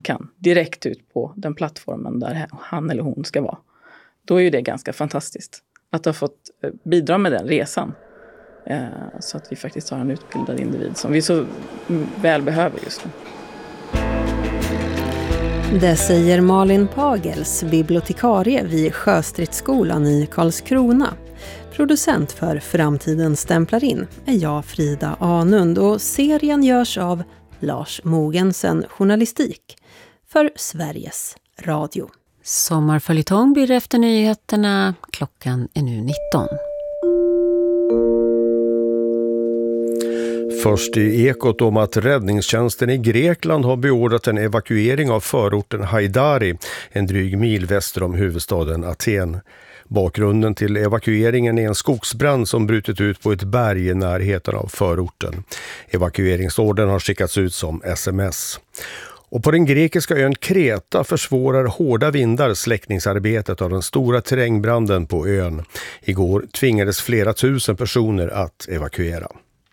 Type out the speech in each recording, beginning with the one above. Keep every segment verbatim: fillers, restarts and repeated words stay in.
kan direkt ut på den plattformen där han eller hon ska vara. Då är ju det ganska fantastiskt att ha fått bidra med den resan. Så att vi faktiskt har en utbildad individ som vi så väl behöver just nu. Det säger Malin Pagels, bibliotekarie vid Sjöstridsskolan i Karlskrona. Producent för Framtiden stämplar in är jag, Frida Anund, och serien görs av Lars Mogensen Journalistik för Sveriges Radio. Sommarföljetong blir efter nyheterna. Klockan är nu nitton. Först i Ekot om att räddningstjänsten i Grekland har beordrat en evakuering av förorten Haidari, en dryg mil väster om huvudstaden Aten. Bakgrunden till evakueringen är en skogsbrand som brutit ut på ett berg i närheten av förorten. Evakueringsordern har skickats ut som sms. Och på den grekiska ön Kreta försvårar hårda vindar släckningsarbetet av den stora terrängbranden på ön. Igår tvingades flera tusen personer att evakuera.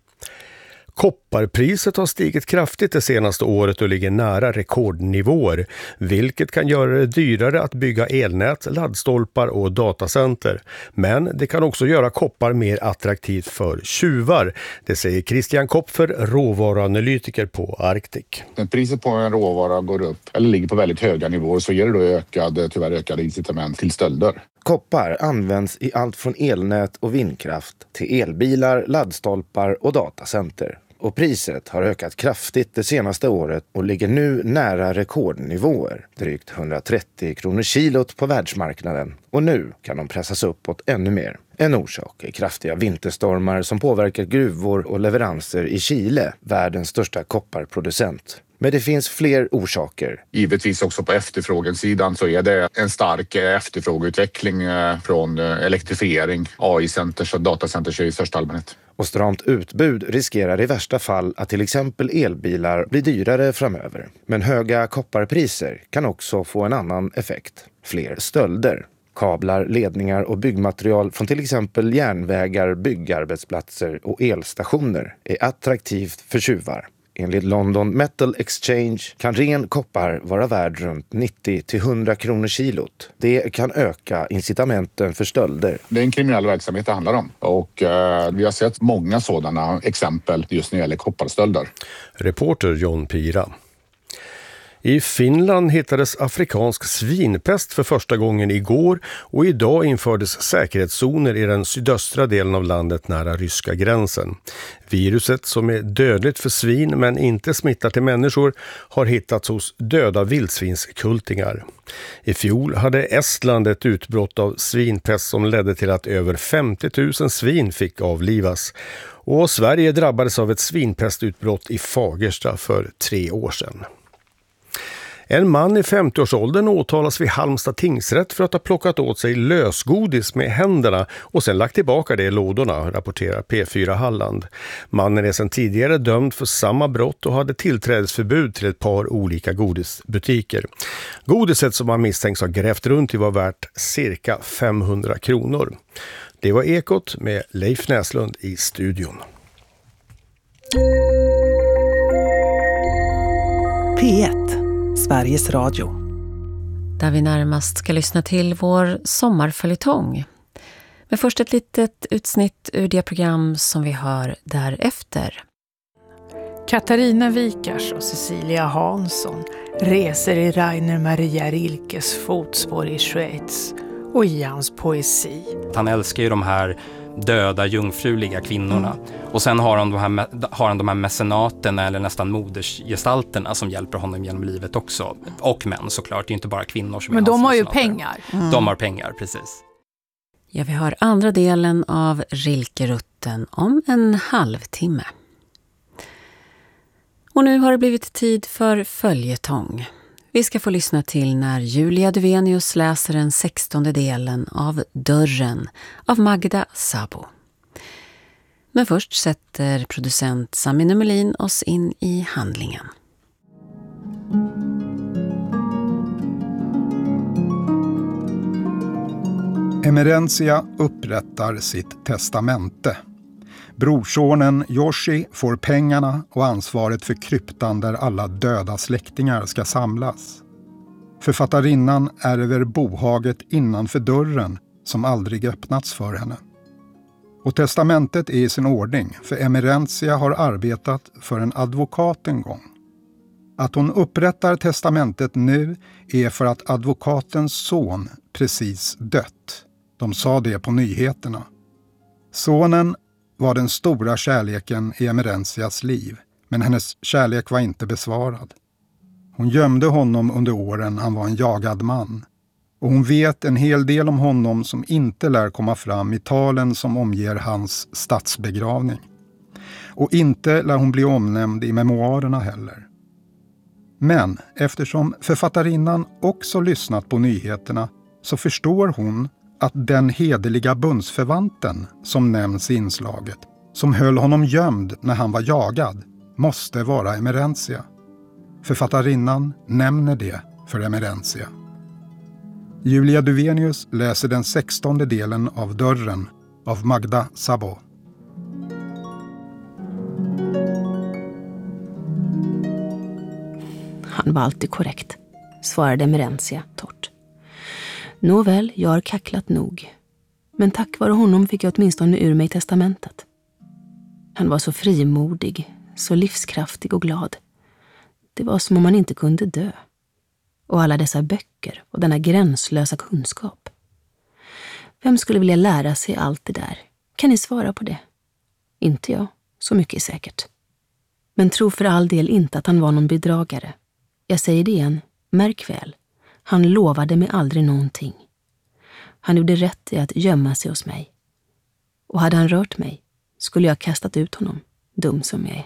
Kopparpriset har stigit kraftigt det senaste året och ligger nära rekordnivåer, vilket kan göra det dyrare att bygga elnät, laddstolpar och datacenter. Men det kan också göra koppar mer attraktivt för tjuvar. Det säger Christian Kopfer, råvaruanalytiker på Arctic. När priset på en råvara går upp eller ligger på väldigt höga nivåer så ger det då ökade, tyvärr ökade incitament till stölder. Koppar används i allt från elnät och vindkraft till elbilar, laddstolpar och datacenter. Och priset har ökat kraftigt det senaste året och ligger nu nära rekordnivåer. Drygt hundratrettio kronor kilot på världsmarknaden. Och nu kan de pressas uppåt ännu mer. En orsak är kraftiga vinterstormar som påverkar gruvor och leveranser i Chile, världens största kopparproducent. Men det finns fler orsaker. Givetvis också på efterfrågesidan så är det en stark efterfrågeutveckling från elektrifiering, A I-centers och datacenters i största allmänhet. Och stramt utbud riskerar i värsta fall att till exempel elbilar blir dyrare framöver. Men höga kopparpriser kan också få en annan effekt. Fler stölder. Kablar, ledningar och byggmaterial från till exempel järnvägar, byggarbetsplatser och elstationer är attraktivt för tjuvar. Enligt London Metal Exchange kan ren koppar vara värd runt nittio till hundra kronor kilot. Det kan öka incitamenten för stölder. Det är en kriminell verksamhet det handlar om och eh, vi har sett många sådana exempel just när det gäller kopparstölder. Reporter John Pira. I Finland hittades afrikansk svinpest för första gången igår och idag infördes säkerhetszoner i den sydöstra delen av landet nära ryska gränsen. Viruset, som är dödligt för svin men inte smittar till människor, har hittats hos döda vildsvinskultingar. I fjol hade Estland ett utbrott av svinpest som ledde till att över femtio tusen svin fick avlivas. Och Sverige drabbades av ett svinpestutbrott i Fagersta för tre år sedan. En man i femtioårsåldern åtalas vid Halmstad tingsrätt för att ha plockat åt sig lösgodis med händerna och sen lagt tillbaka det i lådorna, rapporterar P fyra Halland. Mannen är sedan tidigare dömd för samma brott och hade tillträdesförbud till ett par olika godisbutiker. Godiset som han misstänks ha grävt runt i var värt cirka femhundra kronor. Det var Ekot med Leif Näslund i studion. P ett, Sveriges Radio. Där vi närmast ska lyssna till vår sommarföljetong. Men först ett litet utsnitt ur det program som vi hör därefter. Katarina Wikars och Cecilia Hansson reser i Rainer Maria Rilkes fotspår i Schweiz och i hans poesi. Han älskar ju de här döda, jungfruliga kvinnorna. Mm. Och sen har han, de här, har han de här mecenaterna eller nästan modersgestalterna som hjälper honom genom livet också. Och män såklart, det är inte bara kvinnor som är. Men de har ju mecenater. pengar. Mm. De har pengar, precis. Ja, vi har andra delen av Rilkerutten om en halvtimme. Och nu har det blivit tid för följetong. Vi ska få lyssna till när Julia Duvenius läser den sextonde delen av Dörren av Magda Sabo. Men först sätter producent Sami Numelin oss in i handlingen. Emerentia upprättar sitt testamente. Brorsonen Yoshi får pengarna och ansvaret för kryptan där alla döda släktingar ska samlas. Författarinnan ärver bohaget innanför dörren som aldrig öppnats för henne. Och testamentet är i sin ordning, för Emerentia har arbetat för en advokat en gång. Att hon upprättar testamentet nu är för att advokatens son precis dött. De sa det på nyheterna. Sonen var den stora kärleken i Emerentias liv, men hennes kärlek var inte besvarad. Hon gömde honom under åren han var en jagad man. Och hon vet en hel del om honom som inte lär komma fram i talen som omger hans statsbegravning. Och inte lär hon bli omnämnd i memoarerna heller. Men eftersom författarinnan också lyssnat på nyheterna så förstår hon att den hederliga bundsförvanten som nämns i inslaget, som höll honom gömd när han var jagad, måste vara Emerentia. Författarinnan nämner det för Emerentia. Julia Duvenius läser den sextonde delen av Dörren av Magda Sabo. Han var alltid korrekt, svarade Emerentia torrt. Nåväl, jag har kacklat nog. Men tack vare honom fick jag åtminstone ur mig testamentet. Han var så frimodig, så livskraftig och glad. Det var som om han inte kunde dö. Och alla dessa böcker och denna gränslösa kunskap. Vem skulle vilja lära sig allt det där? Kan ni svara på det? Inte jag, så mycket är säkert. Men tro för all del inte att han var någon bedragare. Jag säger det igen, märk väl. Han lovade mig aldrig någonting. Han gjorde rätt i att gömma sig hos mig. Och hade han rört mig skulle jag kastat ut honom, dum som jag är.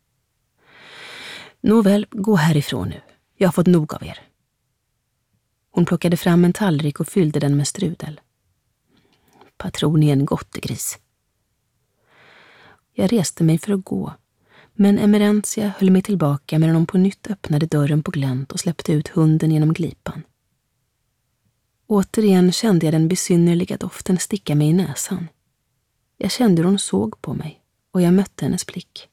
Nåväl, gå härifrån nu. Jag har fått nog av er. Hon plockade fram en tallrik och fyllde den med strudel. Patron är en gottegris. Jag reste mig för att gå, men Emerentia höll mig tillbaka medan hon på nytt öppnade dörren på glänt och släppte ut hunden genom glipan. Återigen kände jag den besynnerliga doften sticka mig i näsan. Jag kände hur hon såg på mig och jag mötte hennes blick.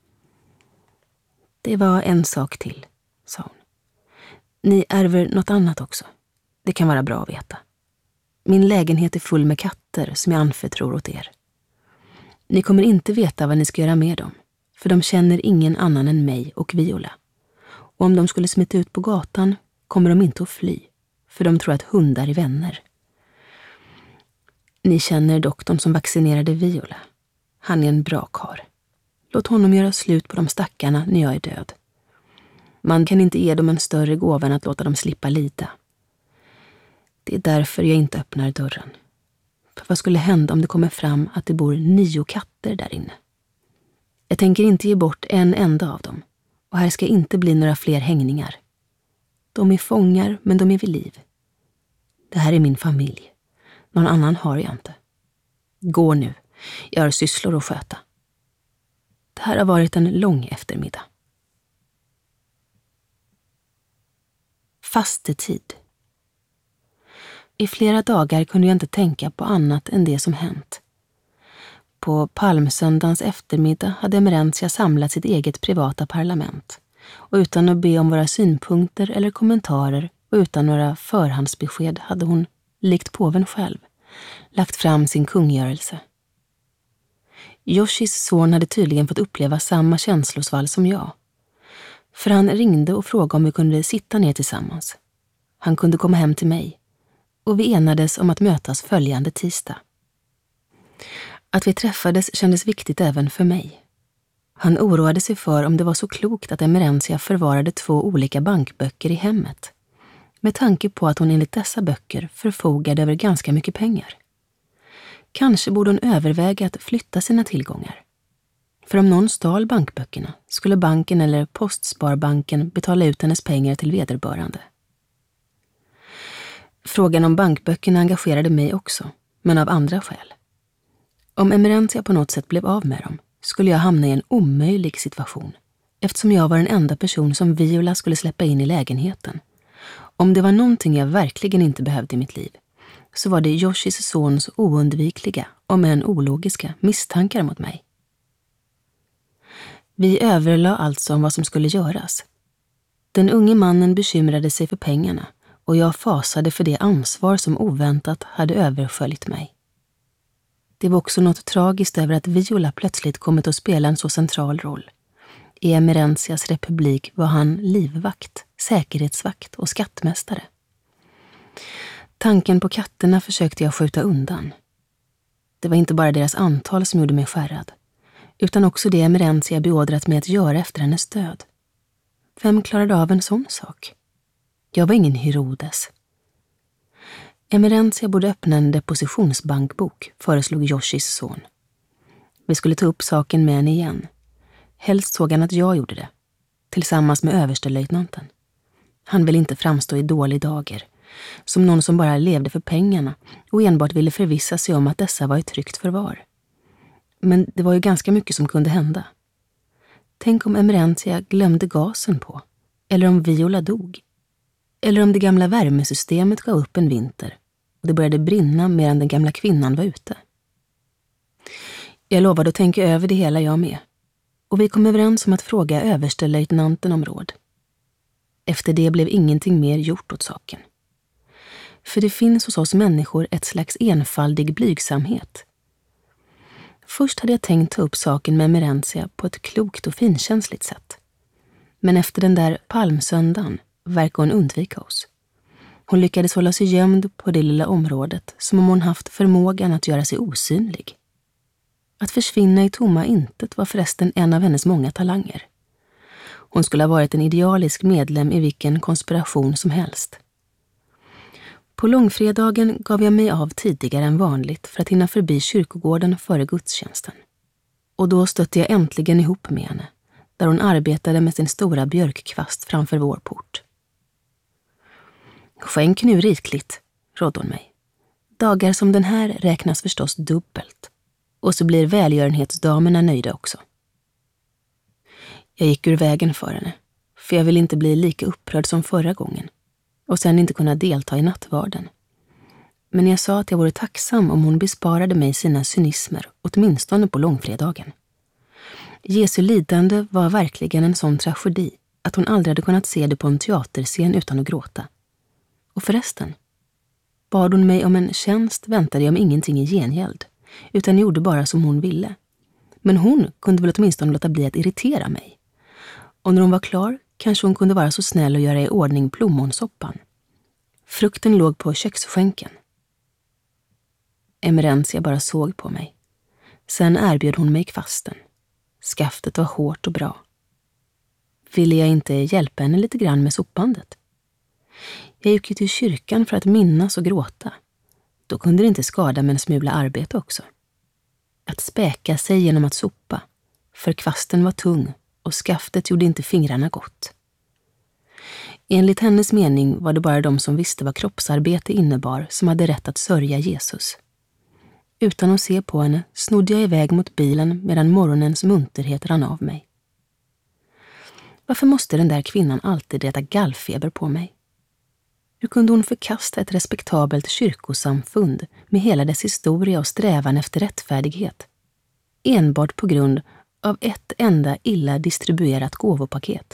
Det var en sak till, sa hon. Ni ärver något annat också. Det kan vara bra att veta. Min lägenhet är full med katter som jag anförtror åt er. Ni kommer inte veta vad ni ska göra med dem, för de känner ingen annan än mig och Viola. Och om de skulle smita ut på gatan kommer de inte att fly, för de tror att hundar är vänner. Ni känner doktorn som vaccinerade Viola. Han är en bra karl. Låt honom göra slut på de stackarna när jag är död. Man kan inte ge dem en större gåva än att låta dem slippa lida. Det är därför jag inte öppnar dörren. För vad skulle hända om det kommer fram att det bor nio katter där inne? Jag tänker inte ge bort en enda av dem. Och här ska inte bli några fler hängningar. De är fångar, men de är vid liv. Det här är min familj. Någon annan har jag inte. Gå nu. Jag har sysslor att sköta. Det här har varit en lång eftermiddag. Fastetid. I flera dagar kunde jag inte tänka på annat än det som hänt. På palmsöndagens eftermiddag hade Emerentia samlat sitt eget privata parlament. Och utan att be om våra synpunkter eller kommentarer och utan några förhandsbesked hade hon, likt påven själv, lagt fram sin kungörelse. Yoshis son hade tydligen fått uppleva samma känslosvall som jag. För han ringde och frågade om vi kunde sitta ner tillsammans. Han kunde komma hem till mig. Och vi enades om att mötas följande tisdag. Att vi träffades kändes viktigt även för mig. Han oroade sig för om det var så klokt att Emerentia förvarade två olika bankböcker i hemmet. Med tanke på att hon enligt dessa böcker förfogade över ganska mycket pengar. Kanske borde hon överväga att flytta sina tillgångar. För om någon stal bankböckerna skulle banken eller postsparbanken betala ut hennes pengar till vederbörande. Frågan om bankböckerna engagerade mig också, men av andra skäl. Om Emerentia på något sätt blev av med dem skulle jag hamna i en omöjlig situation, eftersom jag var den enda person som Viola skulle släppa in i lägenheten. Om det var någonting jag verkligen inte behövde i mitt liv, så var det Yoshis sons oundvikliga, om än ologiska, misstankar mot mig. Vi överlade alltså om vad som skulle göras. Den unge mannen bekymrade sig för pengarna och jag fasade för det ansvar som oväntat hade översköljt mig. Det var också något tragiskt över att Viola plötsligt kommit att spela en så central roll. I Emerenzias republik var han livvakt, säkerhetsvakt och skattmästare. Tanken på katterna försökte jag skjuta undan. Det var inte bara deras antal som gjorde mig skärrad, utan också det Emerenzia beordrat mig att göra efter hennes död. Vem klarade av en sån sak? Jag var ingen Herodes. Emerenzia borde öppna en depositionsbankbok, föreslog Yoshis son. Vi skulle ta upp saken med henne igen. Helst såg han att jag gjorde det, tillsammans med överstelöjtnanten. Han ville inte framstå i dålig dager, som någon som bara levde för pengarna och enbart ville förvissa sig om att dessa var i tryggt förvar. Men det var ju ganska mycket som kunde hända. Tänk om Emerenzia glömde gasen på, eller om Viola dog. Eller om det gamla värmesystemet gav upp en vinter och det började brinna medan den gamla kvinnan var ute. Jag lovade att tänka över det hela jag med, och vi kom överens om att fråga överstelöjtnanten om råd. Efter det blev ingenting mer gjort åt saken. För det finns hos oss människor ett slags enfaldig blygsamhet. Först hade jag tänkt ta upp saken med Emerenzia på ett klokt och finkänsligt sätt. Men efter den där palmsöndagen verkar hon undvika oss. Hon lyckades hålla sig gömd på det lilla området som om hon haft förmågan att göra sig osynlig. Att försvinna i tomma intet var förresten en av hennes många talanger. Hon skulle ha varit en idealisk medlem i vilken konspiration som helst. På långfredagen gav jag mig av tidigare än vanligt för att hinna förbi kyrkogården före gudstjänsten. Och då stötte jag äntligen ihop med henne, där hon arbetade med sin stora björkkvast framför vår port. Skänk nu rikligt, rådde hon mig. Dagar som den här räknas förstås dubbelt. Och så blir välgörenhetsdamerna nöjda också. Jag gick ur vägen för henne, för jag ville inte bli lika upprörd som förra gången och sen inte kunna delta i nattvarden. Men jag sa att jag vore tacksam om hon besparade mig sina cynismer, åtminstone på långfredagen. Jesu lidande var verkligen en sån tragedi att hon aldrig hade kunnat se det på en teaterscen utan att gråta. Och förresten, bad hon mig om en tjänst väntade jag om ingenting i gengäld, utan gjorde bara som hon ville. Men hon kunde väl åtminstone låta bli att irritera mig. Och när hon var klar kanske hon kunde vara så snäll och göra i ordning plommonsoppan. Frukten låg på köksskänken. Emerenzia bara såg på mig. Sen erbjöd hon mig kvasten. Skaftet var hårt och bra. Ville jag inte hjälpa henne lite grann med sopbandet? Jag gick ju till kyrkan för att minnas och gråta. Då kunde det inte skada med en smula arbete också. Att späka sig genom att sopa, för kvasten var tung och skaftet gjorde inte fingrarna gott. Enligt hennes mening var det bara de som visste vad kroppsarbete innebar som hade rätt att sörja Jesus. Utan att se på henne snodde jag iväg mot bilen medan morgonens munterhet rann av mig. Varför måste den där kvinnan alltid reta gallfeber på mig? Hur kunde hon förkasta ett respektabelt kyrkosamfund med hela dess historia och strävan efter rättfärdighet? Enbart på grund av ett enda illa distribuerat gåvopaket.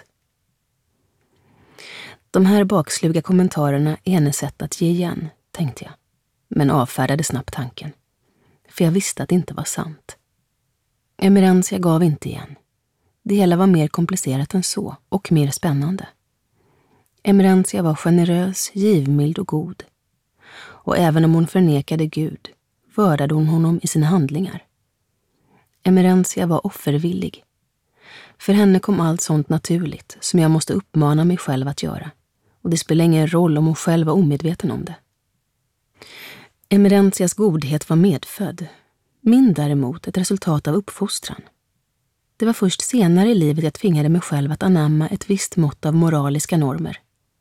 De här baksluga kommentarerna är hennes sätt att ge igen, tänkte jag. Men avfärdade snabbt tanken. För jag visste att det inte var sant. Emerenzia gav inte igen. Det hela var mer komplicerat än så och mer spännande. Emerenzia var generös, givmild och god. Och även om hon förnekade Gud, vördade hon honom i sina handlingar. Emerenzia var offervillig. För henne kom allt sånt naturligt som jag måste uppmana mig själv att göra. Och det spelar ingen roll om hon själv var omedveten om det. Emerenzias godhet var medfödd. Min däremot ett resultat av uppfostran. Det var först senare i livet jag tvingade mig själv att anamma ett visst mått av moraliska normer.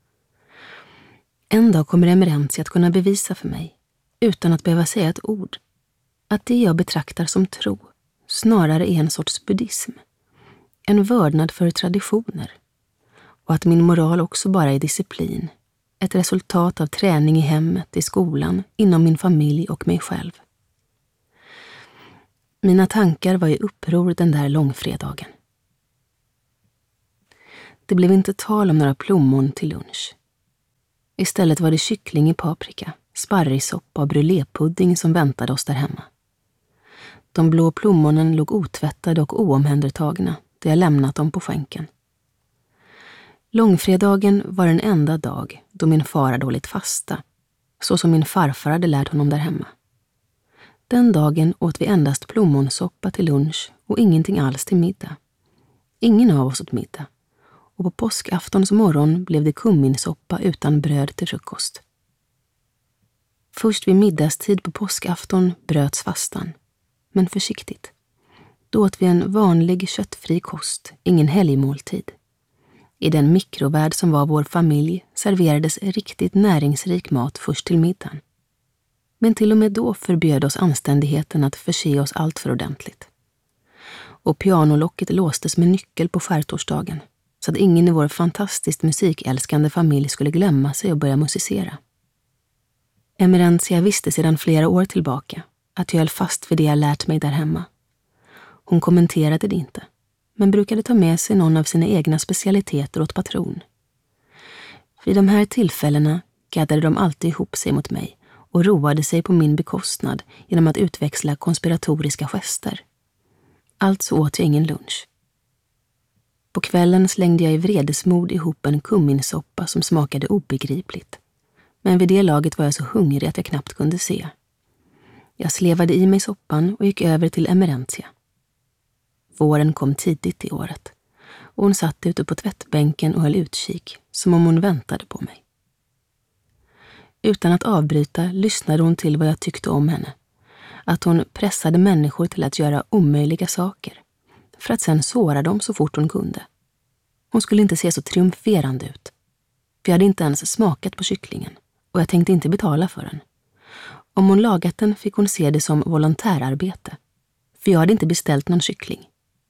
En dag kommer Emerenzia att kunna bevisa för mig, utan att behöva säga ett ord, att det jag betraktar som tro snarare är en sorts buddhism, en vördnad för traditioner, och att min moral också bara är disciplin, ett resultat av träning i hemmet, i skolan, inom min familj och mig själv. Mina tankar var i uppror den där långfredagen. Det blev inte tal om några plommon till lunch. Istället var det kyckling i paprika, sparrissoppa och brulépudding som väntade oss där hemma. De blå plommonen låg otvättade och oomhändertagna där jag lämnat dem på skänken. Långfredagen var den enda dag då min far hade hållit fasta, så som min farfar hade lärt honom där hemma. Den dagen åt vi endast plommonsoppa till lunch och ingenting alls till middag. Ingen av oss åt middag. Och på påskaftons morgon blev det kumminsoppa utan bröd till frukost. Först vid middagstid på påskafton bröts fastan, men försiktigt. Då åt vi en vanlig köttfri kost, ingen helgmåltid. I den mikrovärld som var vår familj serverades riktigt näringsrik mat först till middagen. Men till och med då förbjöd oss anständigheten att förse oss allt för ordentligt. Och pianolocket låstes med nyckel på skärtorsdagen, så att ingen i vår fantastiskt musikälskande familj skulle glömma sig och börja musicera. Emerentia visste sedan flera år tillbaka att jag höll fast vid det jag lärt mig där hemma. Hon kommenterade det inte, men brukade ta med sig någon av sina egna specialiteter åt patron. Vid de här tillfällena gaddade de alltid ihop sig mot mig och roade sig på min bekostnad genom att utväxla konspiratoriska gester. Alltså åt jag ingen lunch. På kvällen slängde jag i vredesmod ihop en kumminsoppa som smakade obegripligt. Men vid det laget var jag så hungrig att jag knappt kunde se. Jag slevade i mig soppan och gick över till Emerentia. Våren kom tidigt i året och hon satt ute på tvättbänken och höll utkik som om hon väntade på mig. Utan att avbryta lyssnade hon till vad jag tyckte om henne. Att hon pressade människor till att göra omöjliga saker för att sen såra dem så fort hon kunde. Hon skulle inte se så triumferande ut. För jag hade inte ens smakat på kycklingen och jag tänkte inte betala för den. Om hon lagat den fick hon se det som volontärarbete. För jag hade inte beställt någon kyckling.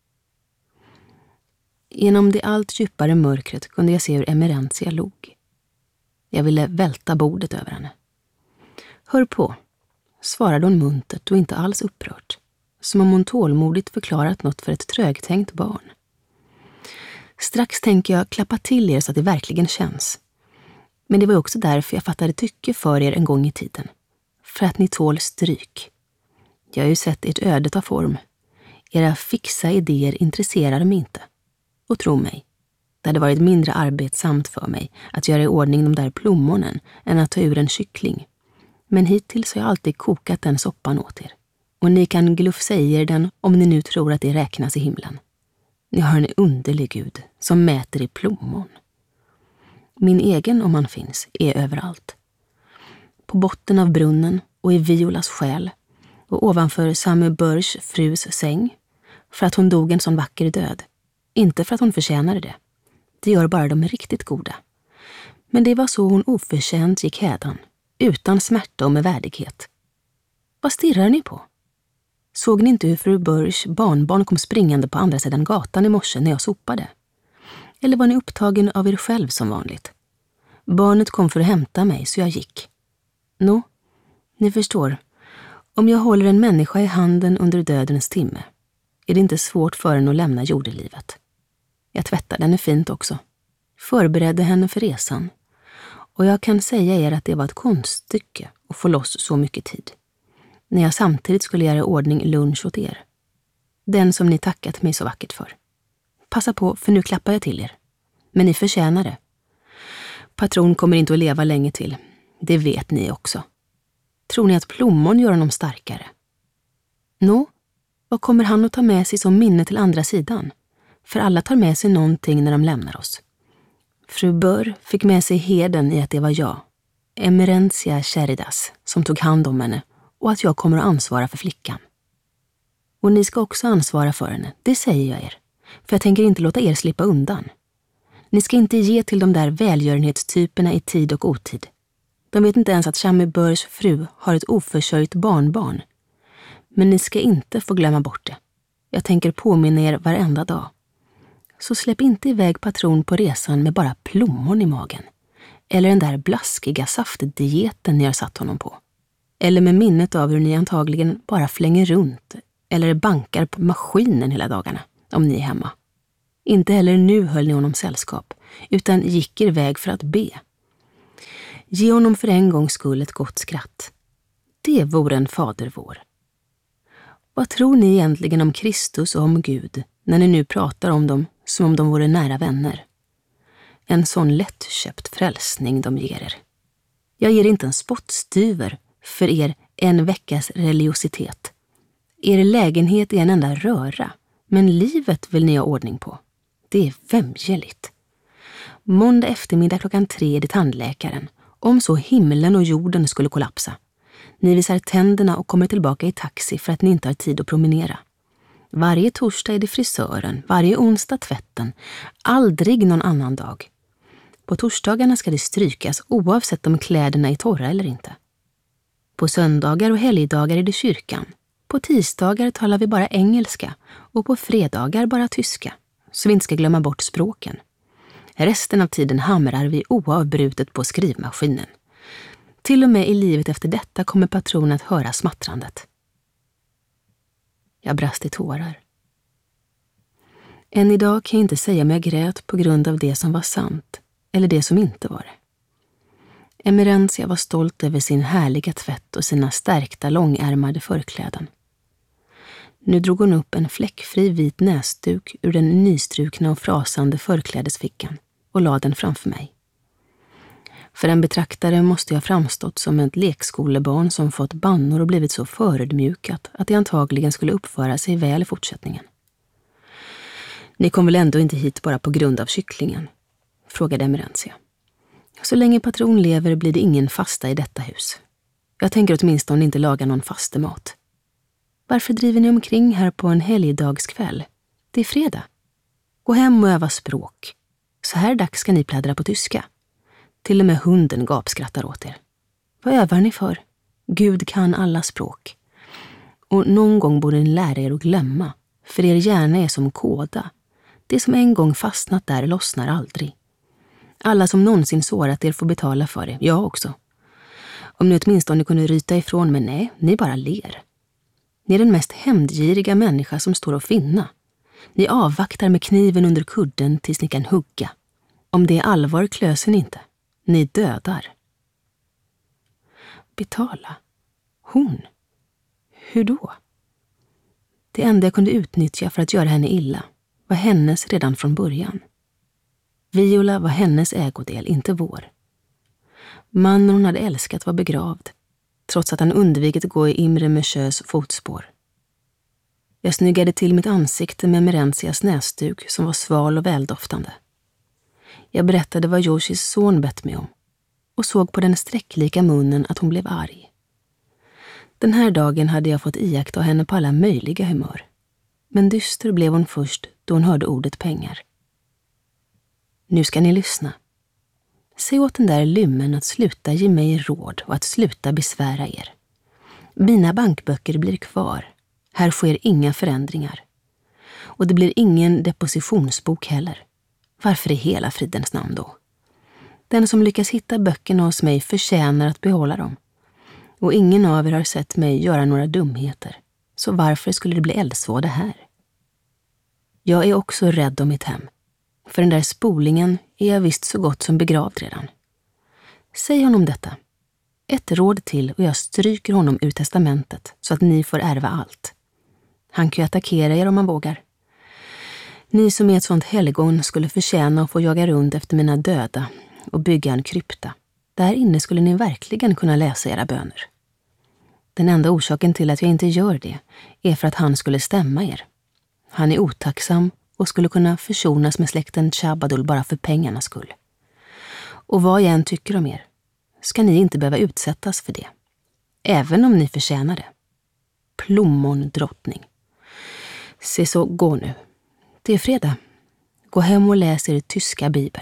Genom det allt djupare mörkret kunde jag se hur Emerentia log. Jag ville välta bordet över henne. Hör på, svarade hon muntert och inte alls upprört. Som om hon tålmodigt förklarat något för ett trögtänkt barn. Strax tänker jag klappa till er så att det verkligen känns. Men det var också därför jag fattade tycke för er en gång i tiden. För att ni tål stryk. Jag har ju sett ert öde ta form. Era fixa idéer intresserade mig inte. Och tro mig, det hade varit mindre arbetsamt för mig att göra i ordning de där plommonen än att ta ur en kyckling. Men hittills har jag alltid kokat den soppan åt er. Och ni kan glufsa i er den om ni nu tror att det räknas i himlen. Ni har en underlig gud som mäter i plommon. Min egen, om han finns, är överallt. På botten av brunnen och i Violas själ och ovanför Samu Börs frus säng för att hon dog en sån vacker död. Inte för att hon förtjänade det. Det gör bara de riktigt goda. Men det var så hon oförtjänt gick hädan, utan smärta och med värdighet. Vad stirrar ni på? Såg ni inte hur fru Börs barnbarn kom springande på andra sidan gatan i morse när jag sopade? Eller var ni upptagen av er själv som vanligt? Barnet kom för att hämta mig så jag gick. Nå, ni förstår. Om jag håller en människa i handen under dödens timme är det inte svårt för henne att lämna jordelivet. Jag tvättade henne fint också. Förberedde henne för resan. Och jag kan säga er att det var ett konststycke att få loss så mycket tid. När jag samtidigt skulle göra ordning lunch åt er. Den som ni tackat mig så vackert för. Passa på, för nu klappar jag till er. Men ni förtjänar det. Patron kommer inte att leva länge till. Det vet ni också. Tror ni att plommon gör honom starkare? Nå, vad kommer han att ta med sig som minne till andra sidan? För alla tar med sig någonting när de lämnar oss. Fru Bör fick med sig heden i att det var jag, Emerentia Cheridas, som tog hand om henne och att jag kommer att ansvara för flickan. Och ni ska också ansvara för henne, det säger jag er. För jag tänker inte låta er slippa undan. Ni ska inte ge till de där välgörenhetstyperna i tid och otid. De vet inte ens att Samu Börs fru har ett oförsörjt barnbarn. Men ni ska inte få glömma bort det. Jag tänker påminna er varenda dag. Så släpp inte iväg patron på resan med bara plommon i magen. Eller den där blaskiga saftdieten ni har satt honom på. Eller med minnet av hur ni antagligen bara flänger runt eller bankar på maskinen hela dagarna om ni är hemma. Inte heller nu höll ni honom sällskap, utan gick er väg för att be. Ge honom för en gångs skull ett gott skratt. Det vore en fader vår. Vad tror ni egentligen om Kristus och om Gud när ni nu pratar om dem som om de vore nära vänner? En sån lättköpt frälsning de ger er. Jag ger inte en spottstyver för er en veckas religiositet. Er lägenhet är en enda röra, men livet vill ni ha ordning på. Det är vämjeligt. Måndag eftermiddag klockan tre är det tandläkaren, om så himlen och jorden skulle kollapsa. Ni visar tänderna och kommer tillbaka i taxi för att ni inte har tid att promenera. Varje torsdag är det frisören, varje onsdag tvätten, aldrig någon annan dag. På torsdagarna ska det strykas oavsett om kläderna är torra eller inte. På söndagar och helgdagar är det kyrkan. På tisdagar talar vi bara engelska och på fredagar bara tyska, så vi inte ska glömma bort språken. Resten av tiden hamrar vi oavbrutet på skrivmaskinen. Till och med i livet efter detta kommer patronen att höra smattrandet. Jag brast i tårar. Än idag kan jag inte säga om jag grät på grund av det som var sant eller det som inte var det. Emerentia var stolt över sin härliga tvätt och sina stärkta långärmade förkläden. Nu drog hon upp en fläckfri vit näsduk ur den nystrukna och frasande förklädesfickan och lade den framför mig. För en betraktare måste jag framstått som ett lekskolebarn som fått bannor och blivit så förödmjukat att det antagligen skulle uppföra sig väl i fortsättningen. Ni kom väl ändå inte hit bara på grund av kycklingen? Frågade Emerentia. Så länge patron lever blir det ingen fasta i detta hus. Jag tänker åtminstone inte laga någon fastemat. Varför driver ni omkring här på en helgdagskväll? Det är fredag. Gå hem och öva språk. Så här dags ska ni plädra på tyska. Till och med hunden gapskrattar åt er. Vad övar ni för? Gud kan alla språk. Och någon gång borde ni lära er att glömma. För er hjärna är som kåda. Det som en gång fastnat där lossnar aldrig. Alla som någonsin sårat er får betala för det, jag också. Om ni åtminstone kunde ryta ifrån, men nej, ni bara ler. Ni är den mest hämndgiriga människa som står att finna. Ni avvaktar med kniven under kudden tills ni kan hugga. Om det är allvar klöser ni inte. Ni dödar. Betala? Hon? Hur då? Det enda jag kunde utnyttja för att göra henne illa var hennes redan från början. Viola var hennes ägodel, inte vår. Mannen hon hade älskat var begravd, trots att han undvikit att gå i Imre Mösjös fotspår. Jag snyggade till mitt ansikte med Emerentias näsduk som var sval och väldoftande. Jag berättade vad Joshis son bett mig om och såg på den sträcklika munnen att hon blev arg. Den här dagen hade jag fått iaktta henne på alla möjliga humör. Men dyster blev hon först då hon hörde ordet pengar. Nu ska ni lyssna. Säg åt den där lymmen att sluta ge mig råd och att sluta besvära er. Mina bankböcker blir kvar. Här sker inga förändringar. Och det blir ingen depositionsbok heller. Varför i hela fridens namn då? Den som lyckas hitta böckerna hos mig förtjänar att behålla dem. Och ingen av er har sett mig göra några dumheter. Så varför skulle det bli eldsvåda här? Jag är också rädd om mitt hem. För den där spolingen är jag visst så gott som begravd redan. Säg honom detta. Ett råd till och jag stryker honom ur testamentet så att ni får ärva allt. Han kan ju attackera er om han vågar. Ni som är ett sånt helgon skulle förtjäna att få jaga runt efter mina döda och bygga en krypta. Där inne skulle ni verkligen kunna läsa era böner. Den enda orsaken till att jag inte gör det är för att han skulle stämma er. Han är otacksam och skulle kunna försonas med släkten Chabadul bara för pengarnas skull. Och vad jag än tycker om er ska ni inte behöva utsättas för det. Även om ni förtjänar det. Plommon drottning. Se så, gå nu. Det är fredag. Gå hem och läs er tyska bibel.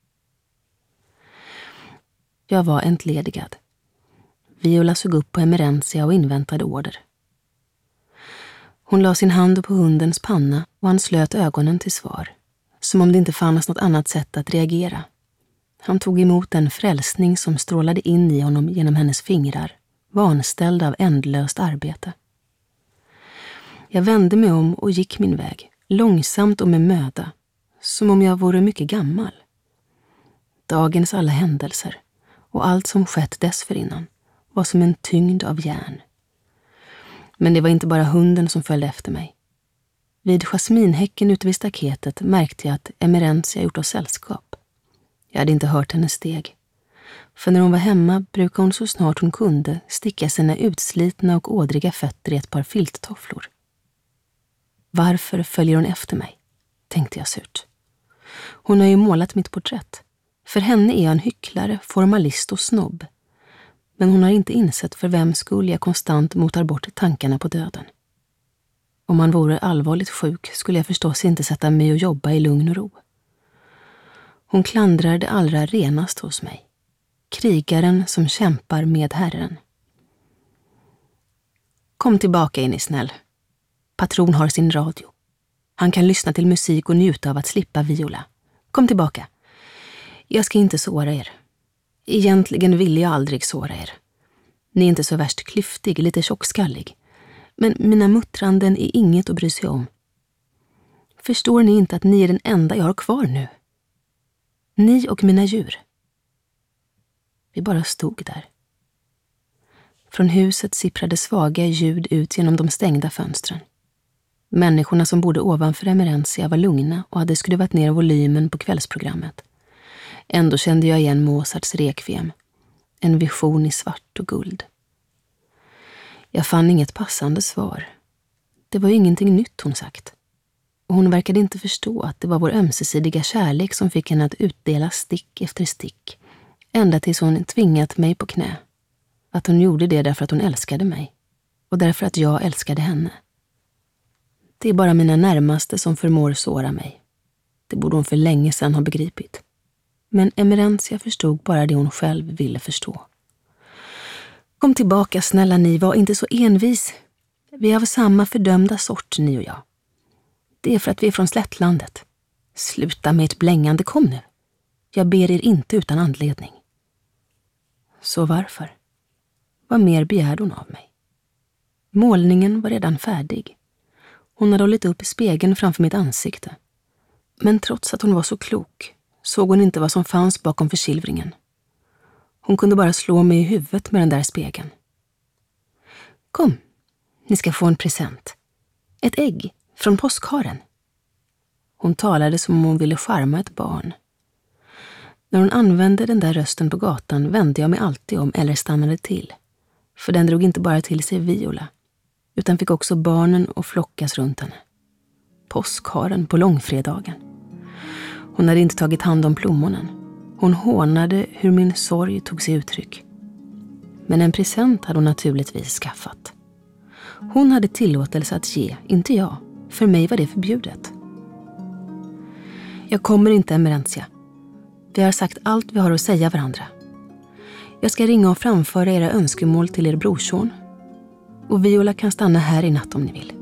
Jag var entledigad. Viola såg upp på Emerentia och inväntade order. Hon la sin hand på hundens panna och han slöt ögonen till svar. Som om det inte fanns något annat sätt att reagera. Han tog emot en frälsning som strålade in i honom genom hennes fingrar, vanställd av ändlöst arbete. Jag vände mig om och gick min väg, långsamt och med möda, som om jag vore mycket gammal. Dagens alla händelser och allt som skett dessförinnan var som en tyngd av järn. Men det var inte bara hunden som följde efter mig. Vid jasminhäcken ute vid staketet märkte jag att Emerentia gjort oss sällskap. Jag hade inte hört hennes steg. För när hon var hemma brukade hon så snart hon kunde sticka sina utslitna och ådriga fötter i ett par filttofflor. Varför följer hon efter mig? Tänkte jag surt. Hon har ju målat mitt porträtt. För henne är jag en hycklare, formalist och snobb. Men hon har inte insett för vem skull jag konstant motar bort tankarna på döden. Om man vore allvarligt sjuk skulle jag förstås inte sätta mig och jobba i lugn och ro. Hon klandrar det allra renaste hos mig. Krigaren som kämpar med Herren. Kom tillbaka in i snäll. Patron har sin radio. Han kan lyssna till musik och njuta av att slippa Viola. Kom tillbaka. Jag ska inte såra er. Egentligen vill jag aldrig såra er. Ni är inte så värst klyftig, lite tjockskallig. Men mina muttranden är inget att bry sig om. Förstår ni inte att ni är den enda jag har kvar nu? Ni och mina djur. Vi bara stod där. Från huset sipprade svaga ljud ut genom de stängda fönstren. Människorna som bodde ovanför Emerentia var lugna och hade skruvat ner volymen på kvällsprogrammet. Ändå kände jag igen Mozarts rekviem. En vision i svart och guld. Jag fann inget passande svar. Det var ju ingenting nytt hon sagt. Och hon verkade inte förstå att det var vår ömsesidiga kärlek som fick henne att utdela stick efter stick. Ända tills hon tvingat mig på knä. Att hon gjorde det därför att hon älskade mig. Och därför att jag älskade henne. Det är bara mina närmaste som förmår såra mig. Det borde hon för länge sedan ha begripit. Men Emerentia förstod bara det hon själv ville förstå. Kom tillbaka, snälla ni, var inte så envis. Vi är av samma fördömda sort, ni och jag. Det är för att vi är från slättlandet. Sluta med ett blängande, kom nu. Jag ber er inte utan anledning. Så varför? Vad mer begärde hon av mig? Målningen var redan färdig. Hon hade hållit upp spegeln framför mitt ansikte. Men trots att hon var så klok såg hon inte vad som fanns bakom försilvringen. Hon kunde bara slå mig i huvudet med den där spegeln. Kom, ni ska få en present. Ett ägg från påskharen. Hon talade som om hon ville charma ett barn. När hon använde den där rösten på gatan vände jag mig alltid om eller stannade till. För den drog inte bara till sig Viola, utan fick också barnen och flockas runt henne. Påskharen på långfredagen. Hon hade inte tagit hand om plommonen. Hon hånade hur min sorg tog sig uttryck. Men en present hade hon naturligtvis skaffat. Hon hade tillåtelse att ge, inte jag. För mig var det förbjudet. Jag kommer inte, Emerentia. Vi har sagt allt vi har att säga varandra. Jag ska ringa och framföra era önskemål till er brorson. Och Viola kan stanna här i natt om ni vill.